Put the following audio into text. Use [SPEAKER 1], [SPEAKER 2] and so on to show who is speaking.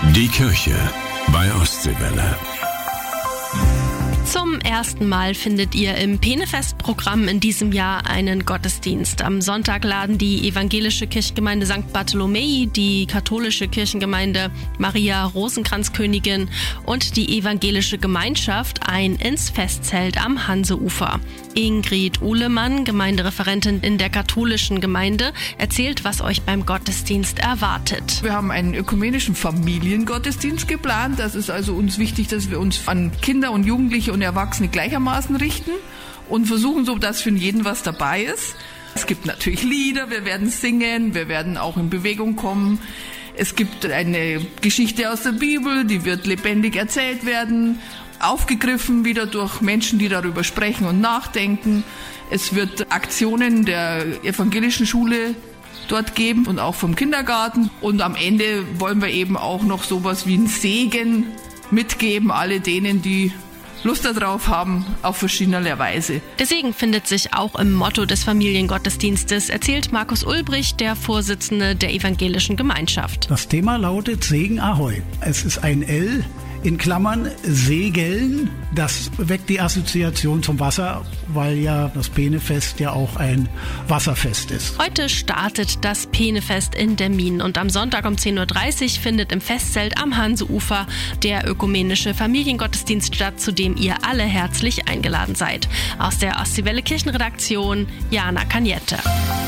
[SPEAKER 1] Die Kirche bei Ostseewelle.
[SPEAKER 2] Zum ersten Mal findet ihr im Penefest-Programm in diesem Jahr einen Gottesdienst. Am Sonntag laden die evangelische Kirchengemeinde St. Bartholomä, die katholische Kirchengemeinde Maria Rosenkranzkönigin und die evangelische Gemeinschaft ein ins Festzelt am Hanseufer. Ingrid Uhlemann, Gemeindereferentin in der katholischen Gemeinde, erzählt, was euch beim Gottesdienst erwartet.
[SPEAKER 3] Wir haben einen ökumenischen Familiengottesdienst geplant. Das ist also uns wichtig, dass wir uns an Kinder und Jugendliche und Erwachsene gleichermaßen richten und versuchen so, dass für jeden was dabei ist. Es gibt natürlich Lieder, wir werden singen, wir werden auch in Bewegung kommen. Es gibt eine Geschichte aus der Bibel, die wird lebendig erzählt werden, aufgegriffen wieder durch Menschen, die darüber sprechen und nachdenken. Es wird Aktionen der evangelischen Schule dort geben und auch vom Kindergarten. Und am Ende wollen wir eben auch noch sowas wie einen Segen mitgeben, alle denen, die Lust darauf haben, auf verschiedenerlei Weise.
[SPEAKER 2] Der Segen findet sich auch im Motto des Familiengottesdienstes, erzählt Markus Ulbrich, der Vorsitzende der evangelischen Gemeinschaft.
[SPEAKER 4] Das Thema lautet Segen Ahoi. Es ist ein L in Klammern Segeln. Das weckt die Assoziation zum Wasser, weil ja das Penefest ja auch ein Wasserfest ist.
[SPEAKER 2] Heute startet das Penefest in Demmin und am Sonntag um 10.30 Uhr findet im Festzelt am Hanseufer der ökumenische Familiengottesdienst statt, zu dem ihr alle herzlich eingeladen seid. Aus der Ostseewelle Kirchenredaktion, Jana Cagnette.